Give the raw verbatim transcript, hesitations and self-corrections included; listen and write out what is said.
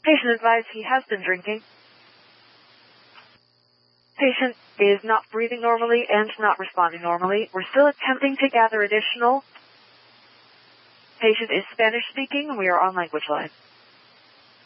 Patient advised he has been drinking. Patient is not breathing normally and not responding normally. We're still attempting to gather additional. Patient is Spanish speaking and we are on language line.